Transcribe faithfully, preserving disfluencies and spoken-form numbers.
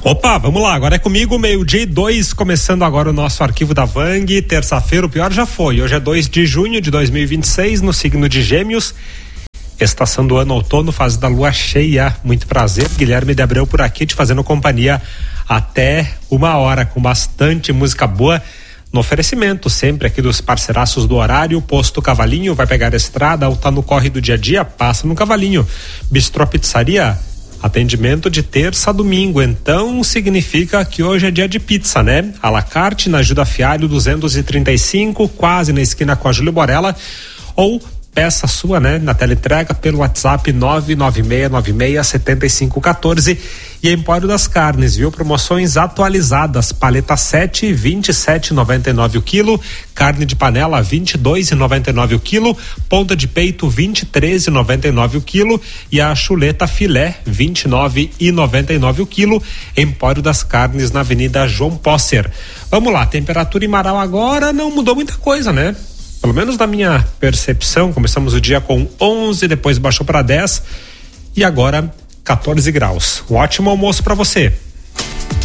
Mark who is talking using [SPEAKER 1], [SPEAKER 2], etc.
[SPEAKER 1] Opa, vamos lá, agora é comigo, meio-dia e dois, começando agora o nosso arquivo da Vang, terça-feira, o pior já foi, hoje é dois de junho de dois mil e vinte e seis, no signo de Gêmeos, estação do ano outono, fase da lua cheia. Muito prazer, Guilherme de Abreu por aqui, te fazendo companhia até uma hora, com bastante música boa, no oferecimento sempre aqui dos parceiraços do horário. Posto Cavalinho, vai pegar a estrada ou tá no corre do dia a dia, passa no Cavalinho. Bistrô Pizzaria, atendimento de terça a domingo, então significa que hoje é dia de pizza, né? À la carte, na Juda Fialho duzentos e trinta e cinco, quase na esquina com a Júlio Borella, ou peça sua, né? Na teleentrega pelo WhatsApp nove nove seis nove seis sete cinco um quatro. E Empório das Carnes, viu? Promoções atualizadas, paleta sete, vinte e sete e noventa e nove o quilo, carne de panela vinte e dois e noventa e nove o quilo, ponta de peito vinte e três e noventa e nove o quilo e a chuleta filé vinte e nove e noventa e nove o quilo. Empório das Carnes na Avenida João Posser. Vamos lá, temperatura em Marau agora não mudou muita coisa, né? Pelo menos na minha percepção, começamos o dia com onze, depois baixou para dez e agora quatorze graus. Um ótimo almoço para você.